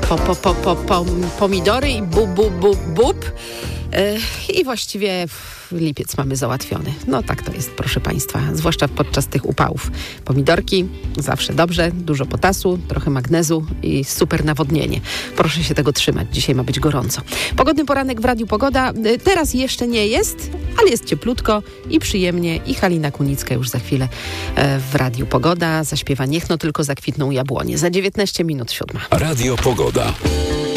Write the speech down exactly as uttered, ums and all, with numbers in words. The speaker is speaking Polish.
po, po, po, po, po, pomidory i bub, bub, bub, bub. I właściwie lipiec mamy załatwiony. No tak to jest, proszę Państwa, zwłaszcza podczas tych upałów. Pomidorki zawsze dobrze, dużo potasu, trochę magnezu i super nawodnienie. Proszę się tego trzymać, dzisiaj ma być gorąco. Pogodny poranek w Radiu Pogoda. Teraz jeszcze nie jest, ale jest cieplutko i przyjemnie. I Halina Kunicka już za chwilę w Radiu Pogoda zaśpiewa Niech no tylko zakwitną jabłonie. Za dziewiętnaście minut siódma. Radio Pogoda.